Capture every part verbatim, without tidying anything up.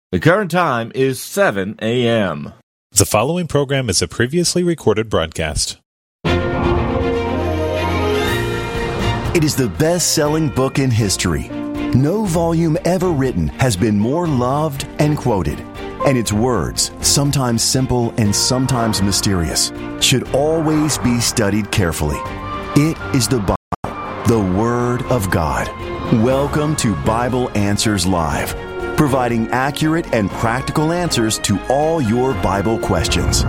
The current time is seven a.m. The following program is a previously recorded broadcast. It is the best-selling book in history. No volume ever written has been more loved and quoted. And its words, sometimes simple and sometimes mysterious, should always be studied carefully. It is the Bible, the Word of God. Welcome to Bible Answers Live, providing accurate and practical answers to all your Bible questions.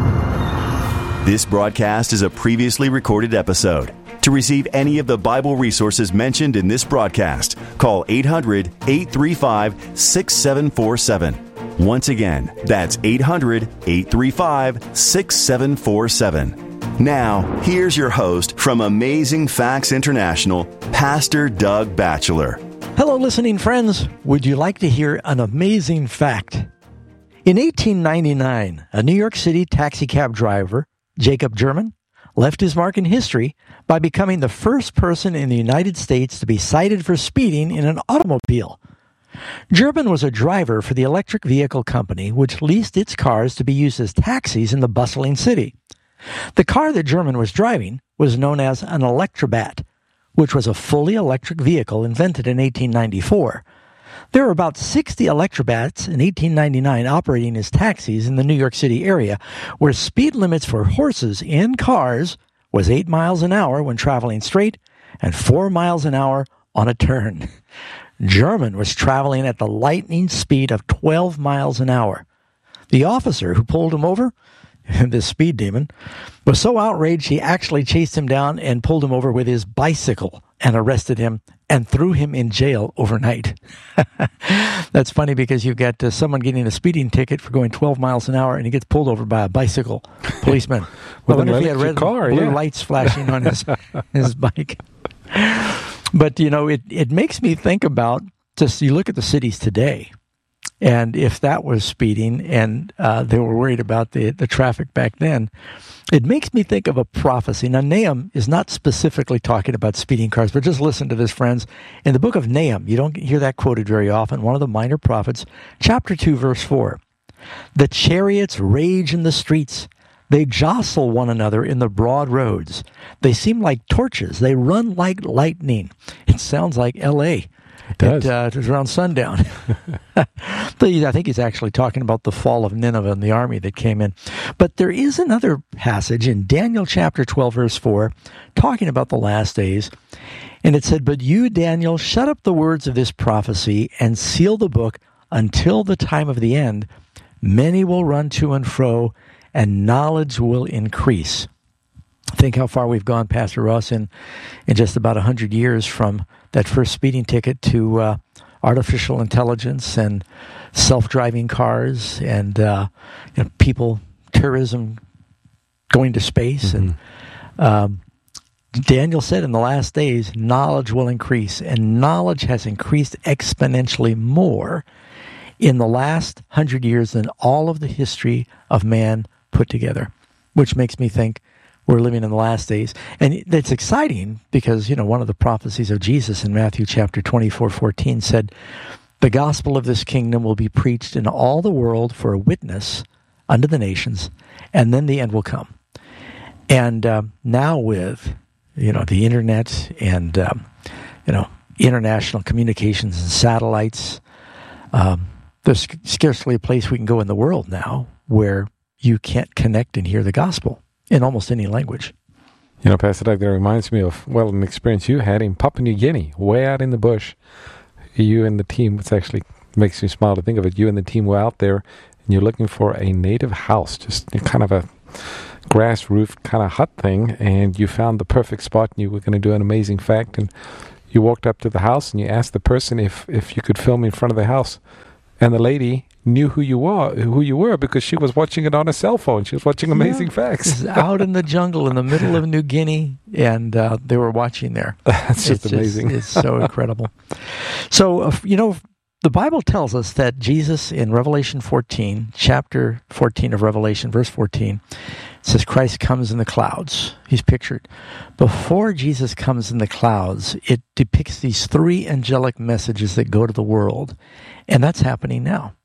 This broadcast is a previously recorded episode. To receive any of the Bible resources mentioned in this broadcast, call eight hundred, eight three five, six seven four seven. Once again, that's eight hundred, eight three five, six seven four seven. Now, here's your host from Amazing Facts International, Pastor Doug Batchelor. Hello, listening friends. Would you like to hear an amazing fact? In eighteen ninety-nine, a New York City taxicab driver, Jacob German, left his mark in history by becoming the first person in the United States to be cited for speeding in an automobile. German was a driver for the electric vehicle company, which leased its cars to be used as taxis in the bustling city. The car that German was driving was known as an Electrobat, which was a fully electric vehicle invented in eighteen ninety-four. There were about sixty Electrobats in eighteen ninety-nine operating as taxis in the New York City area, where speed limits for horses in cars was eight miles an hour when traveling straight and four miles an hour on a turn. German was traveling at the lightning speed of twelve miles an hour. The officer who pulled him over, this speed demon, was so outraged he actually chased him down and pulled him over with his bicycle and arrested him and threw him in jail overnight. That's funny because you've got uh, someone getting a speeding ticket for going twelve miles an hour and he gets pulled over by a bicycle policeman. Well, I wonder if he had red car, blue yeah. lights flashing on his, his bike. But, you know, it, it makes me think about, just you look at the cities today, and if that was speeding and uh, they were worried about the, the traffic back then, it makes me think of a prophecy. Now, Nahum is not specifically talking about speeding cars, but just listen to this, friends. In the book of Nahum, you don't hear that quoted very often, one of the minor prophets, chapter two, verse four. The chariots rage in the streets. They jostle one another in the broad roads. They seem like torches. They run like lightning. It sounds like L A It does. It, uh, it was around sundown. I think he's actually talking about the fall of Nineveh and the army that came in. But there is another passage in Daniel chapter twelve, verse four, talking about the last days. And it said, "But you, Daniel, shut up the words of this prophecy and seal the book until the time of the end. Many will run to and fro, and knowledge will increase." Think how far we've gone, Pastor Ross, in, in just about one hundred years from that first speeding ticket to uh, artificial intelligence and self-driving cars and uh, you know, people, tourism, going to space. Mm-hmm. And um, Daniel said in the last days, knowledge will increase, and knowledge has increased exponentially more in the last hundred years than all of the history of man put together, which makes me think we're living in the last days. And it's exciting because, you know, one of the prophecies of Jesus in Matthew chapter twenty-four, fourteen said, "The gospel of this kingdom will be preached in all the world for a witness unto the nations, and then the end will come." And um, now with, you know, the internet and, um, you know, international communications and satellites, um, there's scarcely a place we can go in the world now where you can't connect and hear the gospel in almost any language. You know, Pastor Doug, that reminds me of, well, an experience you had in Papua New Guinea, way out in the bush. You and the team, it actually makes me smile to think of it, you and the team were out there, and you're looking for a native house, just kind of a grass-roofed kind of hut thing, and you found the perfect spot, and you were going to do an amazing fact, and you walked up to the house, and you asked the person if, if you could film in front of the house, and the lady knew who you were, who you were, because she was watching it on a cell phone. She was watching Amazing yeah. Facts. Out in the jungle in the middle of New Guinea, and uh, they were watching there. That's just it's amazing. Just, it's so incredible. So, uh, you know, the Bible tells us that Jesus in Revelation fourteen, chapter fourteen of Revelation, verse fourteen, says Christ comes in the clouds. He's pictured. Before Jesus comes in the clouds, it depicts these three angelic messages that go to the world. And that's happening now.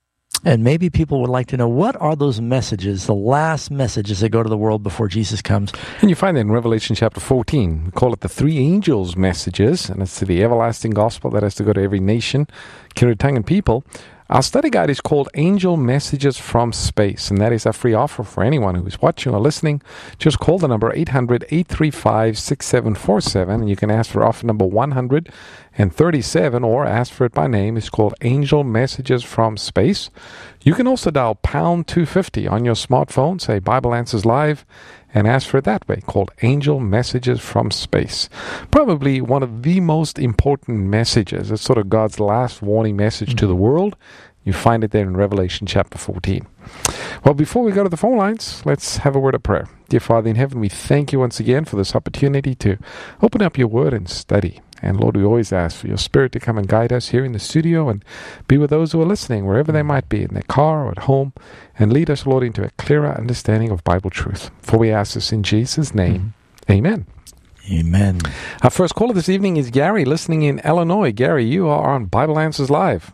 And maybe people would like to know, what are those messages, the last messages that go to the world before Jesus comes? And you find that in Revelation chapter fourteen. We call it the three angels' messages, and it's to the everlasting gospel that has to go to every nation, kindred, tongue, and people. Our study guide is called Angel Messages from Space, and that is a free offer for anyone who is watching or listening. Just call the number eight hundred, eight three five, six seven four seven, and you can ask for offer number one hundred thirty-seven, or ask for it by name. It's called Angel Messages from Space. You can also dial pound two fifty on your smartphone, say Bible Answers Live, and ask for it that way, called Angel Messages from Space. Probably one of the most important messages. It's sort of God's last warning message mm-hmm. to the world. You find it there in Revelation chapter fourteen. Well, before we go to the phone lines, let's have a word of prayer. Dear Father in heaven, we thank you once again for this opportunity to open up your word and study. And Lord, we always ask for your Spirit to come and guide us here in the studio and be with those who are listening, wherever they might be, in their car or at home, and lead us, Lord, into a clearer understanding of Bible truth. For we ask this in Jesus' name. Mm-hmm. Amen. Amen. Our first caller this evening is Gary, listening in Illinois. Gary, you are on Bible Answers Live.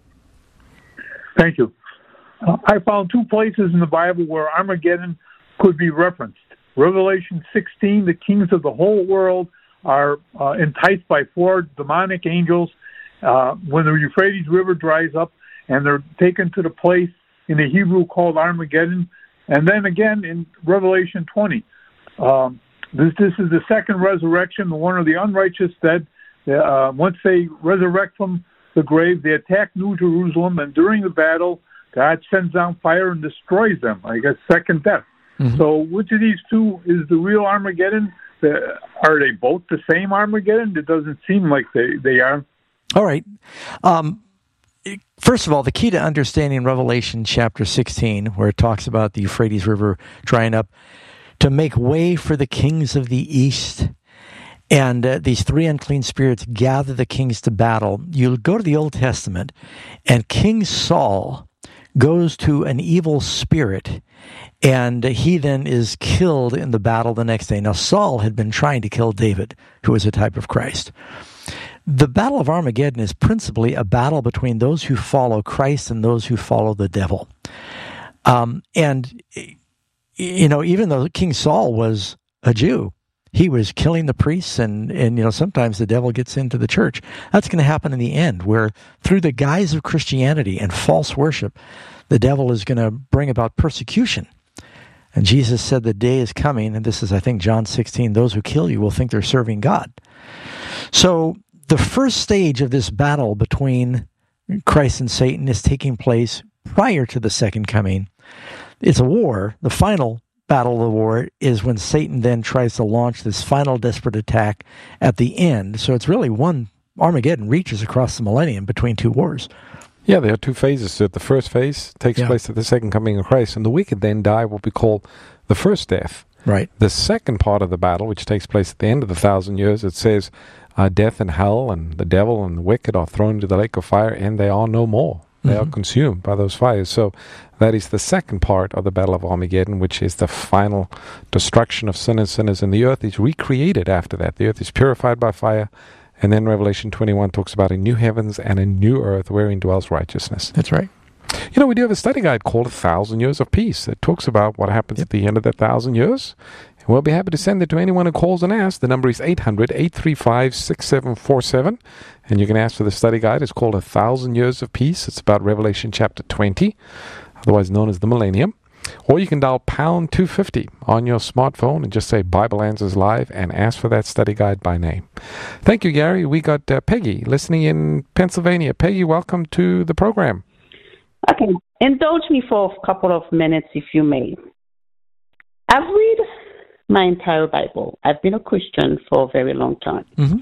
Thank you. Uh, I found two places in the Bible where Armageddon could be referenced. Revelation sixteen, the kings of the whole world are uh, enticed by four demonic angels uh, when the Euphrates River dries up, and they're taken to the place in the Hebrew called Armageddon. And then again in Revelation twenty, um, this, this is the second resurrection, the one of the unrighteous dead. Uh, once they resurrect from the grave, they attack New Jerusalem, and during the battle, God sends down fire and destroys them. I guess second death. Mm-hmm. So which of these two is the real Armageddon? The, are they both the same Armageddon? It doesn't seem like they, they are. All right. Um, first of all, the key to understanding Revelation chapter sixteen, where it talks about the Euphrates River drying up, to make way for the kings of the east, and uh, these three unclean spirits gather the kings to battle. You go to the Old Testament, and King Saul goes to an evil spirit, and he then is killed in the battle the next day. Now, Saul had been trying to kill David, who was a type of Christ. The Battle of Armageddon is principally a battle between those who follow Christ and those who follow the devil. Um, and, you know, even though King Saul was a Jew, he was killing the priests, and, and, you know, sometimes the devil gets into the church. That's going to happen in the end, where through the guise of Christianity and false worship, the devil is going to bring about persecution. And Jesus said the day is coming, and this is, I think, John sixteen, those who kill you will think they're serving God. So the first stage of this battle between Christ and Satan is taking place prior to the second coming. It's a war. The final battle of the war is when Satan then tries to launch this final desperate attack at the end. So it's really one Armageddon reaches across the millennium between two wars. Yeah, there are two phases to it. The first phase takes yeah. place at the second coming of Christ, and the wicked then die what we call the first death. Right. The second part of the battle, which takes place at the end of the thousand years, it says uh, death and hell and the devil and the wicked are thrown into the lake of fire, and they are no more. They mm-hmm. are consumed by those fires. So that is the second part of the Battle of Armageddon, which is the final destruction of sin and sinners, and the earth is recreated after that. The earth is purified by fire. And then Revelation twenty-one talks about a new heavens and a new earth wherein dwells righteousness. That's right. You know, we do have a study guide called A Thousand Years of Peace. It talks about what happens yep. at the end of that thousand years. And we'll be happy to send it to anyone who calls and asks. The number is eight hundred, eight three five, six seven four seven. And you can ask for the study guide. It's called A Thousand Years of Peace. It's about Revelation chapter twenty, otherwise known as the Millennium. Or you can dial pound two fifty on your smartphone and just say Bible Answers Live and ask for that study guide by name. Thank you, Gary. We got uh, Peggy listening in Pennsylvania. Peggy, welcome to the program. Okay. Indulge me for a couple of minutes, if you may. I've read my entire Bible. I've been a Christian for a very long time. Mm-hmm.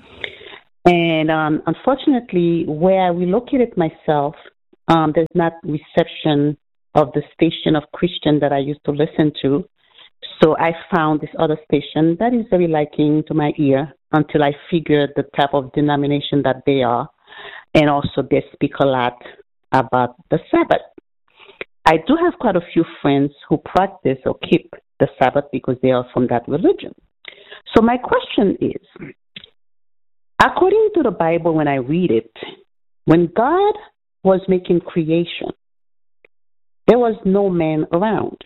And um, unfortunately, where I relocated myself, um, there's not reception of the station of Christian that I used to listen to. So I found this other station that is very liking to my ear until I figured the type of denomination that they are. And also they speak a lot about the Sabbath. I do have quite a few friends who practice or keep the Sabbath because they are from that religion. So my question is, according to the Bible, when I read it, when God was making creation, there was no man around.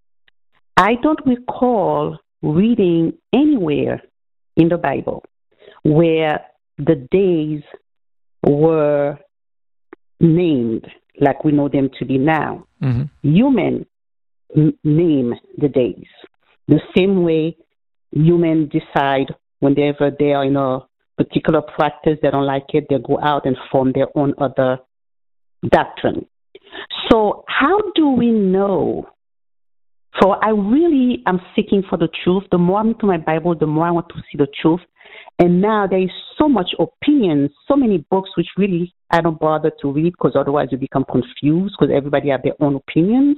I don't recall reading anywhere in the Bible where the days were named like we know them to be now. Mm-hmm. Humans n- name the days. The same way humans decide whenever they are in a particular practice, they don't like it, they go out and form their own other doctrine. So how do we know? For I really am seeking for the truth. The more I'm into my Bible, the more I want to see the truth. And now there is so much opinion, so many books which really I don't bother to read because otherwise you become confused because everybody have their own opinions.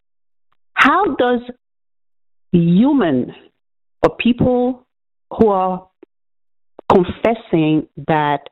How does human or people who are confessing that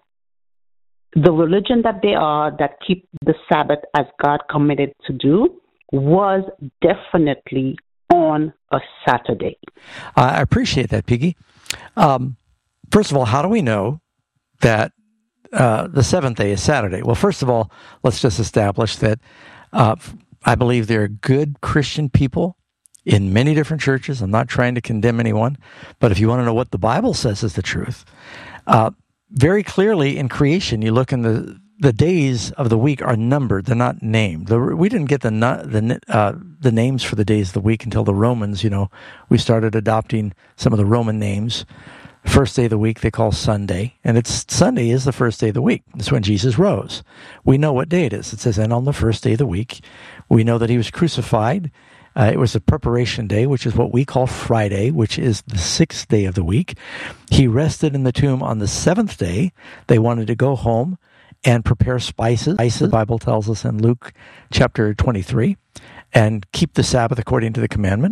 the religion that they are, that keep the Sabbath as God commanded to do, was definitely on a Saturday? I appreciate that, Piggy. Um, first of all, how do we know that uh, the seventh day is Saturday? Well, first of all, let's just establish that uh, I believe there are good Christian people in many different churches. I'm not trying to condemn anyone, but if you want to know what the Bible says is the truth, uh, very clearly in creation, you look in the the days of the week are numbered; they're not named. The, we didn't get the the uh, the names for the days of the week until the Romans. You know, we started adopting some of the Roman names. First day of the week they call Sunday, and it's Sunday is the first day of the week. It's when Jesus rose. We know what day it is. It says, and on the first day of the week, we know that he was crucified. Uh, it was a preparation day, which is what we call Friday, which is the sixth day of the week. He rested in the tomb on the seventh day. They wanted to go home and prepare spices. Spices, the Bible tells us in Luke chapter twenty-three, and keep the Sabbath according to the commandment.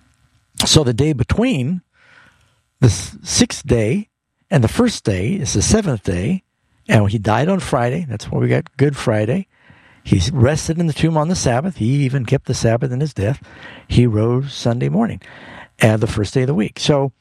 So the day between the sixth day and the first day is the seventh day, and he died on Friday. That's why we got Good Friday. He rested in the tomb on the Sabbath. He even kept the Sabbath in his death. He rose Sunday morning, and the first day of the week. So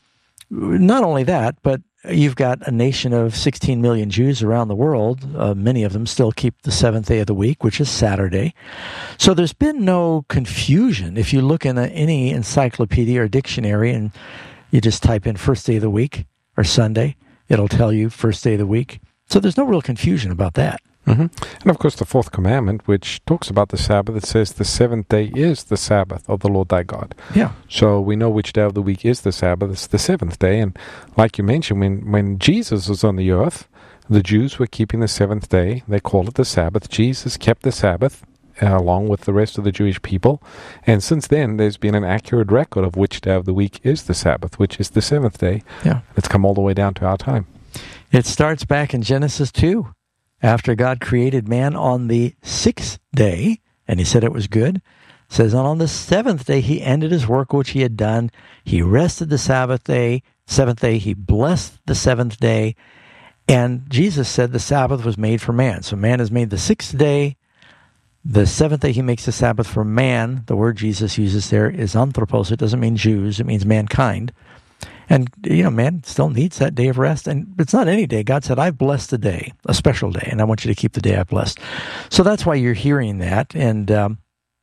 not only that, but you've got a nation of sixteen million Jews around the world. Uh, many of them still keep the seventh day of the week, which is Saturday. So there's been no confusion. If you look in a, any encyclopedia or dictionary and you just type in first day of the week or Sunday, it'll tell you first day of the week. So there's no real confusion about that. Mm-hmm. And of course the fourth commandment, which talks about the Sabbath, it says the seventh day is the Sabbath of the Lord thy God. Yeah. So we know which day of the week is the Sabbath. It's the seventh day. And like you mentioned, when, when Jesus was on the earth, the Jews were keeping the seventh day. They called it the Sabbath. Jesus kept the Sabbath uh, along with the rest of the Jewish people. And since then, there's been an accurate record of which day of the week is the Sabbath, which is the seventh day. Yeah. It's come all the way down to our time. It starts back in Genesis two. After God created man on the sixth day, and he said it was good, it says, and on the seventh day he ended his work which he had done. He rested the Sabbath day, seventh day, he blessed the seventh day, and Jesus said the Sabbath was made for man. So man is made the sixth day. The seventh day he makes the Sabbath for man. The word Jesus uses there is anthropos. It doesn't mean Jews. It means mankind. And, you know, man still needs that day of rest. And it's not any day. God said, I've blessed the day, a special day, and I want you to keep the day I've blessed. So that's why you're hearing that. And um,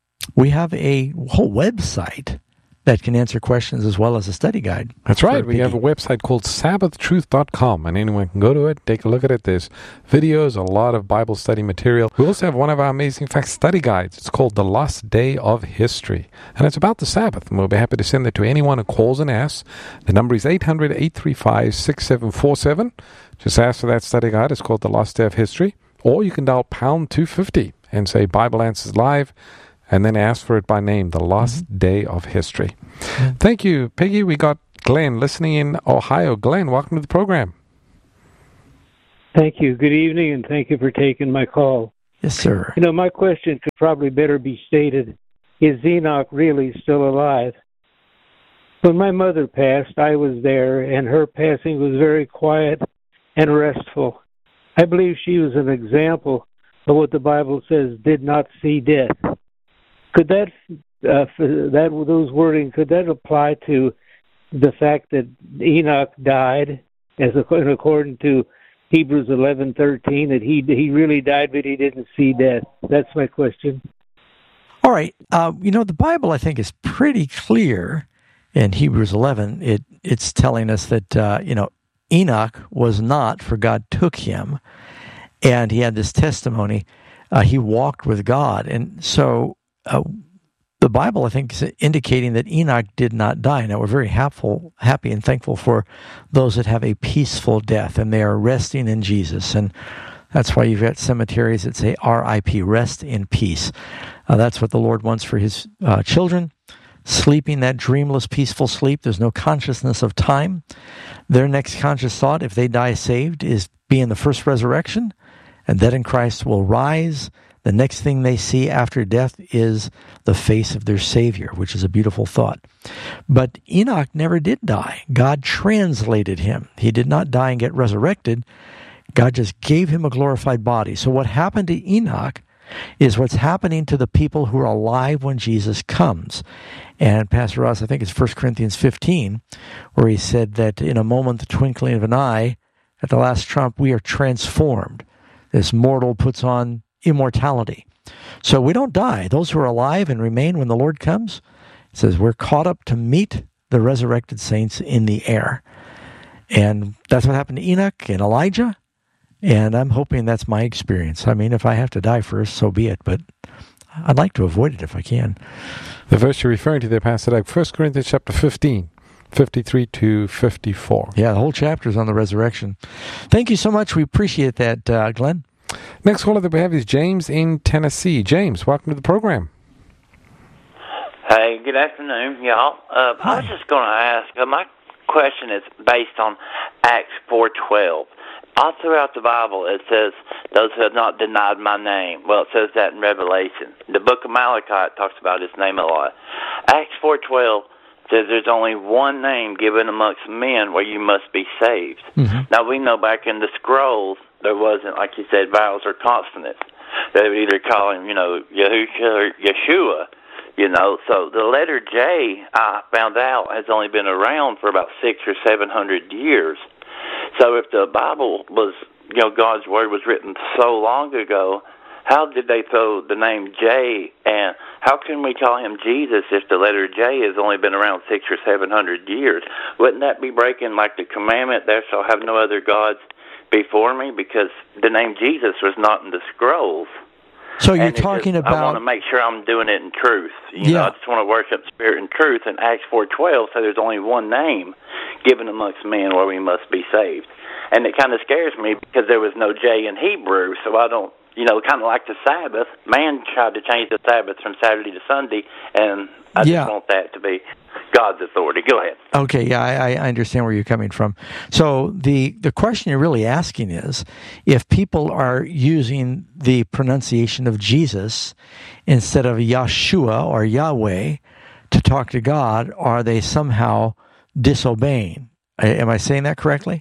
we have a whole website that can answer questions as well as a study guide. That's right. We have a website called sabbath truth dot com, and anyone can go to it, take a look at it. There's videos, a lot of Bible study material. We also have one of our amazing fact study guides. It's called The Lost Day of History, and it's about the Sabbath, and we'll be happy to send it to anyone who calls and asks. The number is eight hundred, eight three five, six seven four seven. Just ask for that study guide. It's called The Lost Day of History, or you can dial pound two fifty and say Bible Answers Live, and then ask for it by name, The Lost mm-hmm. Day of History. Mm-hmm. Thank you, Peggy. We got Glenn listening in Ohio. Glenn, welcome to the program. Thank you. Good evening, and thank you for taking my call. Yes, sir. You know, my question could probably better be stated. Is Enoch really still alive? When my mother passed, I was there, and her passing was very quiet and restful. I believe she was an example of what the Bible says, did not see death. Could that, uh, that those wording, could that apply to the fact that Enoch died, as according to Hebrews eleven thirteen, that he he really died, but he didn't see death? That's my question. All right. Uh, you know, the Bible, I think, is pretty clear in Hebrews eleven. It It's telling us that, uh, you know, Enoch was not, for God took him, and he had this testimony. Uh, he walked with God. And so uh, the Bible, I think, is indicating that Enoch did not die. Now, we're very happy, happy and thankful for those that have a peaceful death, and they are resting in Jesus. And that's why you've got cemeteries that say R I P, rest in peace. Uh, that's what the Lord wants for his uh, children. Sleeping that dreamless, peaceful sleep. There's no consciousness of time. Their next conscious thought, if they die saved, is be in the first resurrection, and then in Christ will rise. The next thing they see after death is the face of their Savior, which is a beautiful thought. But Enoch never did die. God translated him. He did not die and get resurrected. God just gave him a glorified body. So what happened to Enoch is what's happening to the people who are alive when Jesus comes. And Pastor Ross, I think it's First Corinthians fifteen, where he said that in a moment, the twinkling of an eye, at the last trump, we are transformed. This mortal puts on immortality. So we don't die. Those who are alive and remain when the Lord comes, it says we're caught up to meet the resurrected saints in the air. And that's what happened to Enoch and Elijah. And I'm hoping that's my experience. I mean, if I have to die first, so be it. But I'd like to avoid it if I can. The verse you're referring to there, Pastor Doug, First Corinthians chapter fifteen, fifty-three to fifty-four. Yeah, the whole chapter is on the resurrection. Thank you so much. We appreciate that, uh, Glenn. Next caller that we have is James in Tennessee. James, welcome to the program. Hey, good afternoon, y'all. Uh, I was just going to ask, uh, my question is based on Acts four twelve. All throughout the Bible, it says, those who have not denied my name. Well, it says that in Revelation. The book of Malachi talks about his name a lot. Acts four twelve says there's only one name given amongst men where you must be saved. Mm-hmm. Now, we know back in the scrolls, there wasn't, like you said, vowels or consonants. They would either call him, you know, Yahusha or Yeshua, you know. So the letter J, I found out, has only been around for about six or seven hundred years. So if the Bible was, you know, God's Word was written so long ago, how did they throw the name J? And how can we call him Jesus if the letter J has only been around six or seven hundred years? Wouldn't that be breaking, like, the commandment, there shall have no other gods before me? Because the name Jesus was not in the scrolls. So you're and talking just, about... I want to make sure I'm doing it in truth. You yeah. know, I just want to worship spirit and truth. And Acts four twelve says there's only one name given amongst men where we must be saved. And it kind of scares me because there was no J in Hebrew, so I don't, you know, kind of like the Sabbath. Man tried to change the Sabbath from Saturday to Sunday, and I yeah. just want that to be God's authority. Go ahead. Okay, yeah, I, I understand where you're coming from. So the, the question you're really asking is, if people are using the pronunciation of Jesus instead of Yahshua or Yahweh to talk to God, are they somehow disobeying? Am I saying that correctly?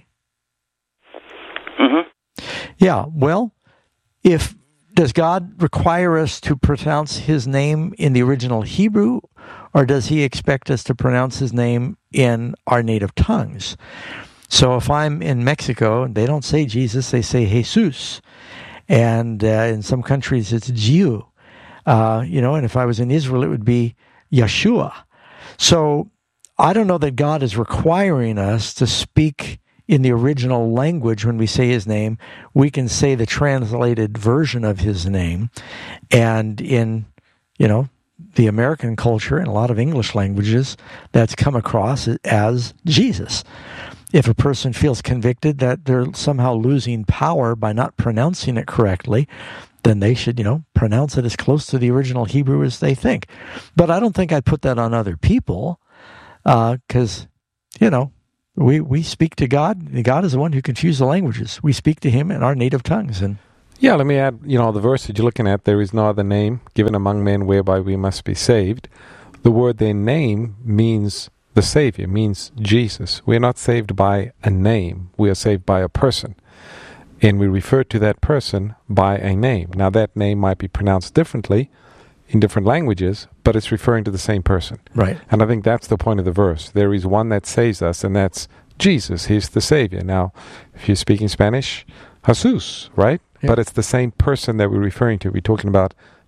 Mm-hmm. Yeah, well, if does God require us to pronounce his name in the original Hebrew, or does he expect us to pronounce his name in our native tongues? So if I'm in Mexico and they don't say Jesus, they say Jesus. And uh, in some countries it's Jiu. Uh, you know, and if I was in Israel, it would be Yeshua. So I don't know that God is requiring us to speak in the original language. When we say his name, we can say the translated version of his name. And in, you know, the American culture and a lot of English languages, that's come across as Jesus. If a person feels convicted that they're somehow losing power by not pronouncing it correctly, then they should, you know, pronounce it as close to the original Hebrew as they think. But I don't think I'd put that on other people, because, uh, you know, We we speak to God. God is the one who confused the languages. We speak to him in our native tongues. And yeah, let me add, you know, the verse that you're looking at, there is no other name given among men whereby we must be saved. The word their name means the Savior, means Jesus. We are not saved by a name. We are saved by a person. And we refer to that person by a name. Now, that name might be pronounced differently in different languages, but it's referring to the same person. Right. And I think that's the point of the verse. There is one that saves us, and that's Jesus. He's the Savior. Now, if you're speaking Spanish, Jesus, right? Yeah. But it's the same person that we're referring to. We're talking about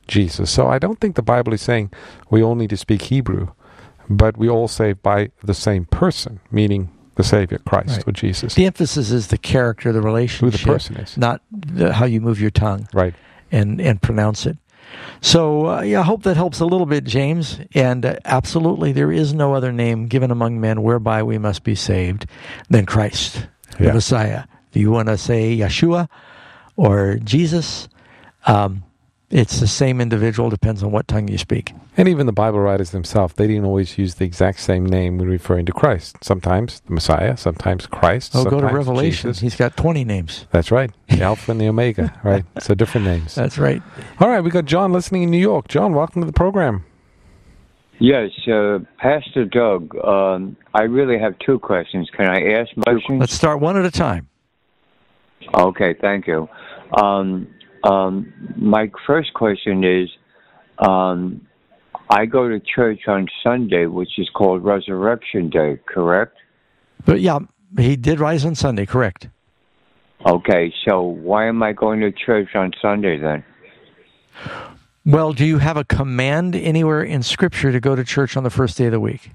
Jesus. So I don't think the Bible is saying we all need to speak Hebrew, but we all saved by the same person, meaning the Savior, Christ, right. or Jesus. The emphasis is the character, the relationship, who the person is, not the, how you move your tongue, right, and and pronounce it. So uh, yeah, I hope that helps a little bit, James. And uh, absolutely, there is no other name given among men whereby we must be saved than Christ, the yeah. Messiah. If you want to say Yeshua or Jesus, um, it's the same individual, depends on what tongue you speak. And even the Bible writers themselves, they didn't always use the exact same name when referring to Christ. Sometimes the Messiah, sometimes Christ. Oh, sometimes go to Revelation. Jesus. He's got twenty names. That's right. The Alpha and the Omega, right? So different names. That's right. All right, we got John listening in New York. John, welcome to the program. Yes, uh, Pastor Doug, um, I really have two questions. Can I ask my questions? Let's start one at a time. Okay, thank you. Um, um, my first question is, um, I go to church on Sunday, which is called Resurrection Day, correct? But yeah, he did rise on Sunday, correct. Okay, so why am I going to church on Sunday then? Well, do you have a command anywhere in Scripture to go to church on the first day of the week?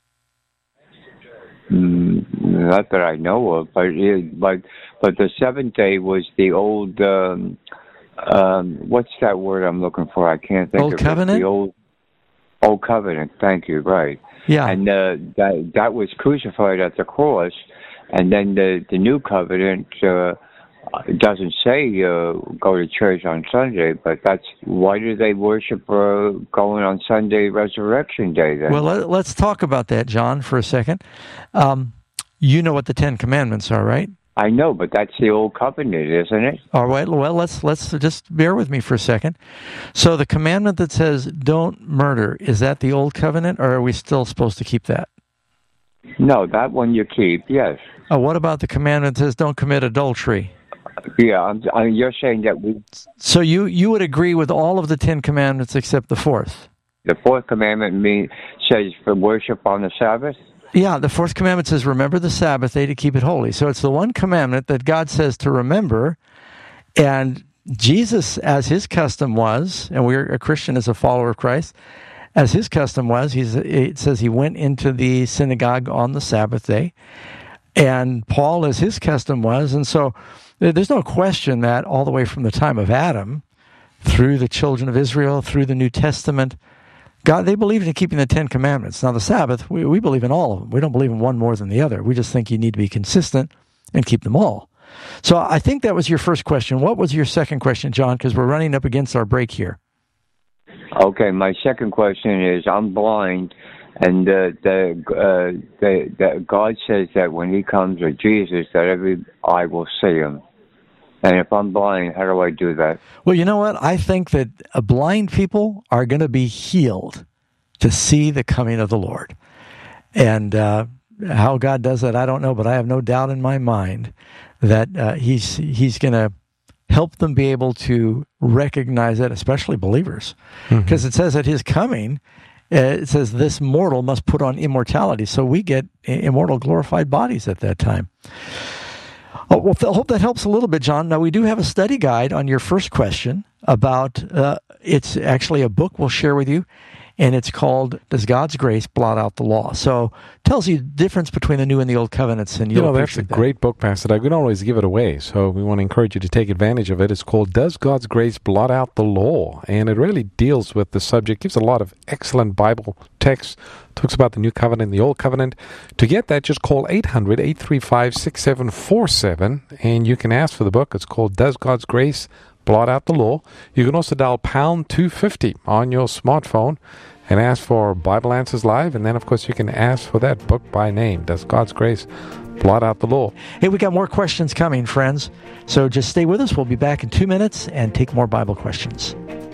Mm, not that I know of, but it, but but the seventh day was the old. Um, um, what's that word I'm looking for? I can't think old of covenant? it. The old old covenant. Thank you. Right. Yeah. And uh, that that was crucified at the cross, and then the the new covenant uh, doesn't say uh, go to church on Sunday, but that's why do they worship uh, going on Sunday, Resurrection Day? Then? Well, let, let's talk about that, John, for a second. Um, you know what the Ten Commandments are, right? I know, but that's the old covenant, isn't it? All right. Well, let's let's just bear with me for a second. So, the commandment that says "Don't murder" is that the old covenant, or are we still supposed to keep that? No, that one you keep. Yes. Oh, what about the commandment that says "Don't commit adultery"? Yeah, I'm, I mean, you're saying that we. So you you would agree with all of the Ten Commandments except the fourth? The fourth commandment mean, says for worship on the Sabbath? Yeah, the fourth commandment says, remember the Sabbath day to keep it holy. So it's the one commandment that God says to remember. And Jesus, as his custom was, and we're a Christian as a follower of Christ, as his custom was, he's, it says he went into the synagogue on the Sabbath day. And Paul, as his custom was. And so there's no question that all the way from the time of Adam, through the children of Israel, through the New Testament, God, they believed in keeping the Ten Commandments. Now, the Sabbath, we, we believe in all of them. We don't believe in one more than the other. We just think you need to be consistent and keep them all. So I think that was your first question. What was your second question, John? Because we're running up against our break here. Okay, my second question is, I'm blind, and uh, the, uh, the, the God says that when he comes, or Jesus, that every eye will see him. And if I'm blind, how do I do that? Well, you know what? I think that uh, blind people are going to be healed to see the coming of the Lord. And uh, how God does that, I don't know, but I have no doubt in my mind that uh, he's he's going to help them be able to recognize it, especially believers. Because mm-hmm. it says at his coming, uh, it says this mortal must put on immortality. So we get immortal, glorified bodies at that time. Oh, well, I hope that helps a little bit, John. Now, we do have a study guide on your first question about, uh, it's actually a book we'll share with you, and it's called Does God's Grace Blot Out the Law? So it tells you the difference between the New and the Old Covenants. And you you'll know, that's a that. great book, Pastor Doug. We don't always give it away, so we want to encourage you to take advantage of it. It's called Does God's Grace Blot Out the Law? And it really deals with the subject, gives a lot of excellent Bible texts, talks about the New Covenant and the Old Covenant. To get that, just call eight hundred, eight three five, six seven four seven, and you can ask for the book. It's called Does God's Grace Blot Out the Law? You can also dial pound two fifty on your smartphone and ask for Bible Answers Live, and then, of course, you can ask for that book by name, Does God's Grace Blot Out the Law? Hey, we got more questions coming, friends, so just stay with us. We'll be back in two minutes and take more Bible questions.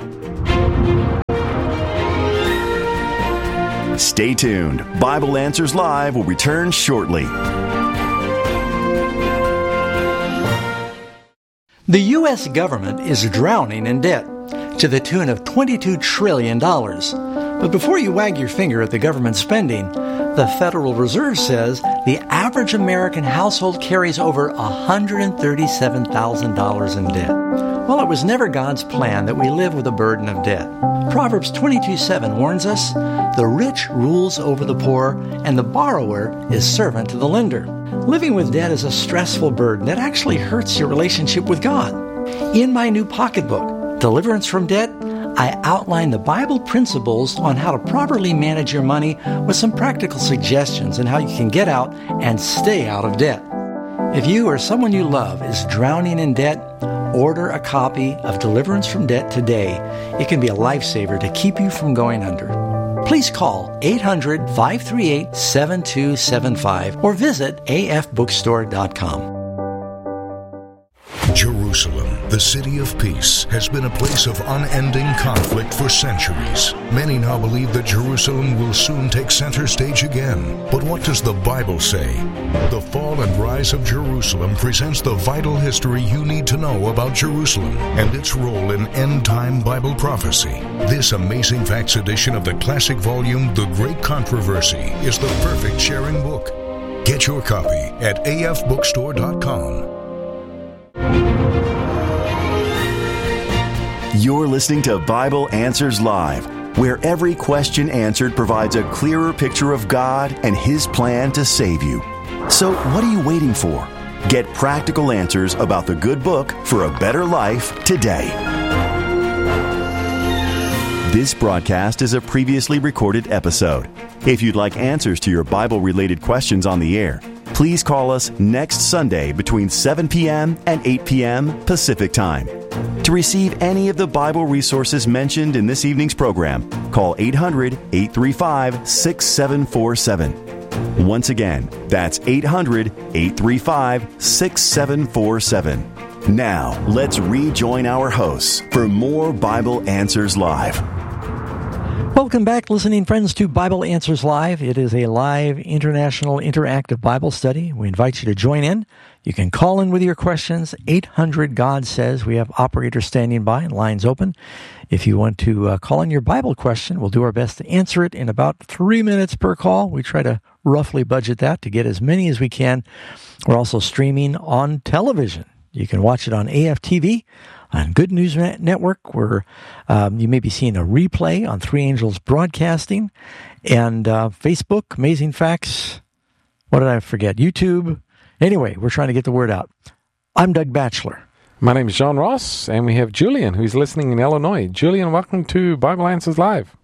Stay tuned. Bible Answers Live will return shortly. The U S government is drowning in debt to the tune of twenty-two trillion dollars. But before you wag your finger at the government spending, the Federal Reserve says the average American household carries over one hundred thirty-seven thousand dollars in debt. Well, it was never God's plan that we live with a burden of debt. Proverbs twenty-two seven warns us, "The rich rules over the poor, and the borrower is servant to the lender." Living with debt is a stressful burden that actually hurts your relationship with God. In my new pocketbook, Deliverance from Debt, I outline the Bible principles on how to properly manage your money with some practical suggestions on how you can get out and stay out of debt. If you or someone you love is drowning in debt, order a copy of Deliverance from Debt today. It can be a lifesaver to keep you from going under. Please call eight hundred, five three eight, seven two seven five or visit a f bookstore dot com. Jerusalem, the city of peace, has been a place of unending conflict for centuries. Many now believe that Jerusalem will soon take center stage again. But what does the Bible say? The Fall and Rise of Jerusalem presents the vital history you need to know about Jerusalem and its role in end-time Bible prophecy. This Amazing Facts edition of the classic volume, The Great Controversy, is the perfect sharing book. Get your copy at a f bookstore dot com. You're listening to Bible Answers Live, where every question answered provides a clearer picture of God and His plan to save you. So what are you waiting for? Get practical answers about the good book for a better life today. This broadcast is a previously recorded episode. If you'd like answers to your Bible-related questions on the air, please call us next Sunday between seven p.m. and eight p.m. Pacific Time. To receive any of the Bible resources mentioned in this evening's program, call eight hundred, eight three five, six seven four seven. Once again, that's eight hundred, eight three five, six seven four seven. Now, let's rejoin our hosts for more Bible Answers Live. Welcome back, listening friends, to Bible Answers Live. It is a live international interactive Bible study. We invite you to join in. You can call in with your questions. eight hundred God Says. We have operators standing by and lines open. If you want to uh, call in your Bible question, we'll do our best to answer it in about three minutes per call. We try to roughly budget that to get as many as we can. We're also streaming on television. You can watch it on A F T V, on Good News Network, where um, you may be seeing a replay on Three Angels Broadcasting, and uh, Facebook, Amazing Facts. What did I forget? YouTube. Anyway, we're trying to get the word out. I'm Doug Batchelor. My name is John Ross, and we have Julian, who's listening in Illinois. Julian, welcome to Bible Answers Live.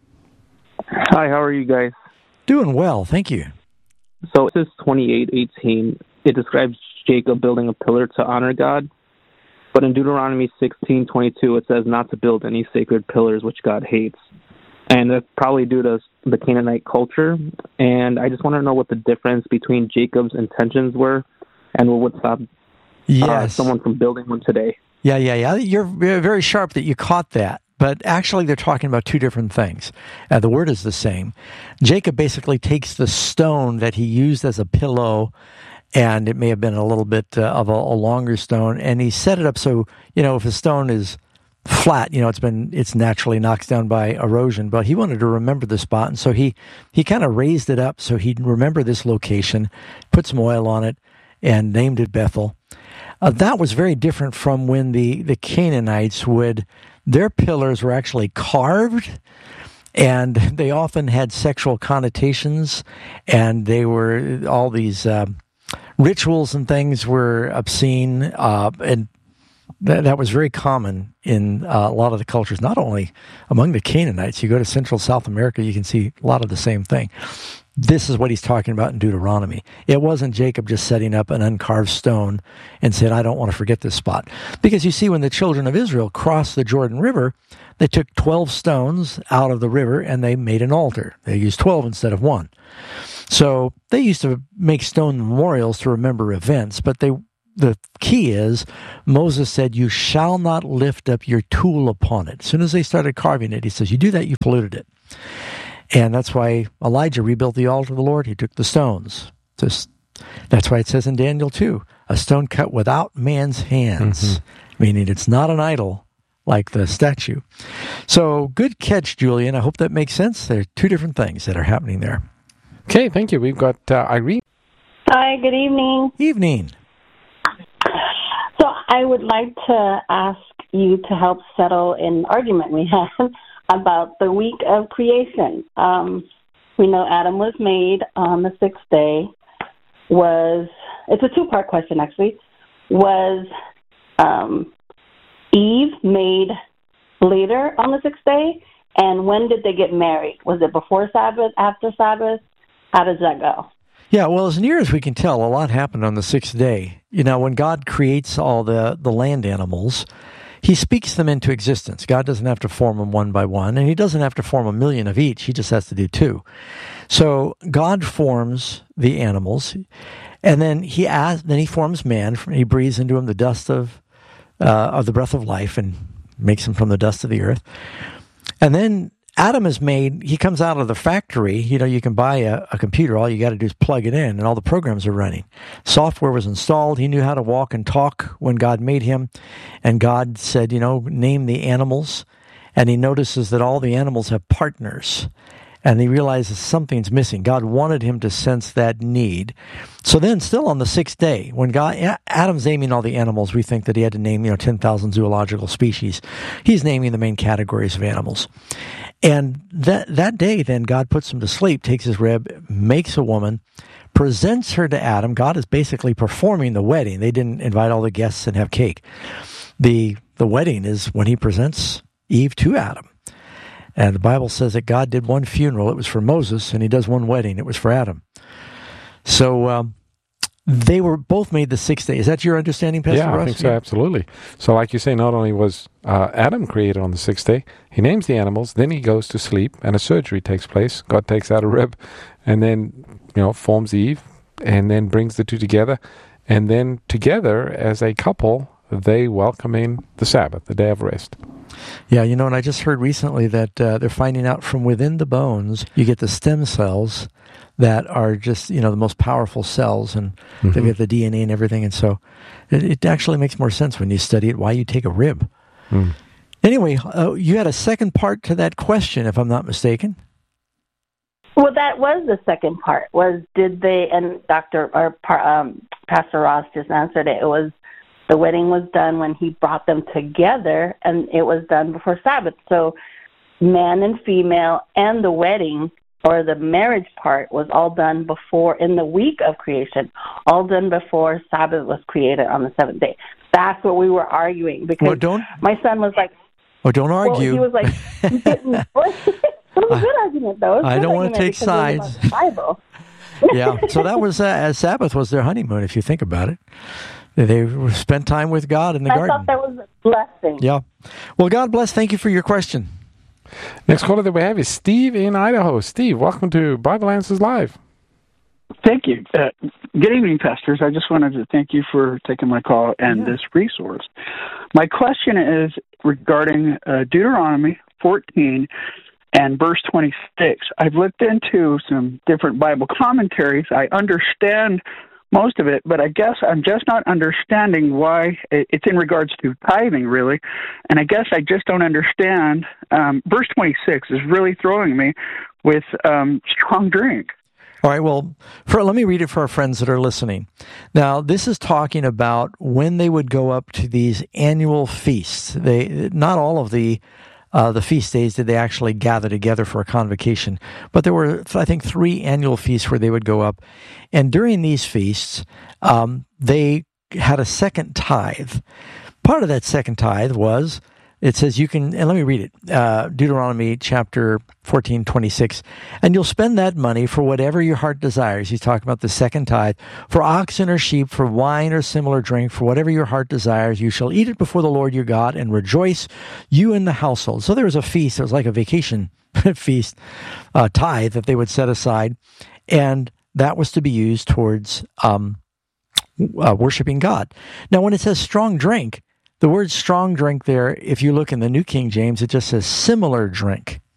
Hi, how are you guys? Doing well, thank you. So this is twenty-eight eighteen. It describes Jacob building a pillar to honor God. But in Deuteronomy sixteen twenty-two, it says not to build any sacred pillars which God hates. And that's probably due to the Canaanite culture. And I just want to know what the difference between Jacob's intentions were and what would stop yes. uh, someone from building one today. Yeah, yeah, yeah. You're very sharp that you caught that. But actually, they're talking about two different things. Uh, the word is the same. Jacob basically takes the stone that he used as a pillow, and it may have been a little bit uh, of a, a longer stone, and he set it up so, you know, if a stone is flat, you know, it's been it's naturally knocked down by erosion, but he wanted to remember the spot, and so he he kind of raised it up so he'd remember this location, put some oil on it, and named it Bethel. Uh, that was very different from when the, the Canaanites would, their pillars were actually carved, and they often had sexual connotations, and they were, all these uh, rituals and things were obscene, uh, and that, that was very common in uh, a lot of the cultures, not only among the Canaanites. You go to Central South America, you can see a lot of the same thing. This is what he's talking about in Deuteronomy. It wasn't Jacob just setting up an uncarved stone and said, I don't want to forget this spot. Because you see, when the children of Israel crossed the Jordan River, they took twelve stones out of the river and they made an altar. They used twelve instead of one. So they used to make stone memorials to remember events, but they the key is, Moses said, you shall not lift up your tool upon it. As soon as they started carving it, he says, you do that, you polluted it. And that's why Elijah rebuilt the altar of the Lord. He took the stones. Just, that's why it says in Daniel two, a stone cut without man's hands, mm-hmm. meaning it's not an idol like the statue. So good catch, Julian. I hope that makes sense. There are two different things that are happening there. Okay, thank you. We've got uh, Irene. Hi, good evening. Evening. So I would like to ask you to help settle an argument we had about the week of creation. Um, we know Adam was made on the sixth day. Was it's a two-part question, actually. Was um, Eve made later on the sixth day? And when did they get married? Was it before Sabbath, after Sabbath? How does that go? Yeah, well, as near as we can tell, a lot happened on the sixth day. You know, when God creates all the, the land animals, he speaks them into existence. God doesn't have to form them one by one, and he doesn't have to form a million of each. He just has to do two. So God forms the animals, and then he asks, then he forms man. He breathes into him the dust of, uh, of the breath of life and makes him from the dust of the earth. And then Adam is made, he comes out of the factory. You know, you can buy a, a computer. All you got to do is plug it in, and all the programs are running. Software was installed. He knew how to walk and talk when God made him. And God said, you know, name the animals. And he notices that all the animals have partners. And he realizes something's missing. God wanted him to sense that need. So then, still on the sixth day, when God, Adam's naming all the animals, we think that he had to name, you know, ten thousand zoological species. He's naming the main categories of animals. And that that day, then, God puts him to sleep, takes his rib, makes a woman, presents her to Adam. God is basically performing the wedding. They didn't invite all the guests and have cake. The the wedding is when he presents Eve to Adam. And the Bible says that God did one funeral. It was for Moses, and he does one wedding. It was for Adam. So um, they were both made the sixth day. Is that your understanding, Pastor Yeah, Russ? I think so, absolutely. So like you say, not only was uh, Adam created on the sixth day, he names the animals, then he goes to sleep, and a surgery takes place. God takes out a rib, and then, you know, forms Eve, and then brings the two together. And then together, as a couple, they welcome in the Sabbath, the day of rest. Yeah, you know, and I just heard recently that uh, they're finding out from within the bones, you get the stem cells that are just, you know, the most powerful cells, and mm-hmm. they get the D N A and everything. And so it, it actually makes more sense when you study it, why you take a rib. Mm. Anyway, uh, you had a second part to that question, if I'm not mistaken. Well, that was the second part, was did they, and Doctor or um, Pastor Ross just answered it, it was the wedding was done when he brought them together, and it was done before Sabbath. So man and female and the wedding or the marriage part was all done before, in the week of creation, all done before Sabbath was created on the seventh day. That's what we were arguing, because well, don't, my son was like, oh, don't argue. Well, he was like, you didn't. It was a good argument, though. I don't want to take sides. Bible. Yeah, so that was, uh, Sabbath was their honeymoon, if you think about it. They spent time with God in the I garden. I thought that was a blessing. Yeah. Well, God bless. Thank you for your question. Next caller that we have is Steve in Idaho. Steve, welcome to Bible Answers Live. Thank you. Uh, good evening, pastors. I just wanted to thank you for taking my call and yeah. this resource. My question is regarding uh, Deuteronomy fourteen and verse twenty-six. I've looked into some different Bible commentaries. I understand most of it, but I guess I'm just not understanding why. It's in regards to tithing, really, and I guess I just don't understand. Um, verse twenty-six is really throwing me with um, strong drink. All right, well, for, let me read it for our friends that are listening. Now, this is talking about when they would go up to these annual feasts. They not all of the Uh, the feast days did they actually gather together for a convocation. But there were, I think, three annual feasts where they would go up. And during these feasts, um, they had a second tithe. Part of that second tithe was, it says you can, and let me read it, uh, Deuteronomy chapter fourteen, twenty-six, and you'll spend that money for whatever your heart desires. He's talking about the second tithe. For oxen or sheep, for wine or similar drink, for whatever your heart desires, you shall eat it before the Lord your God and rejoice, you and the household. So there was a feast. It was like a vacation feast, uh, tithe that they would set aside, and that was to be used towards um, uh, worshiping God. Now, when it says strong drink, the word strong drink there, if you look in the New King James, it just says similar drink.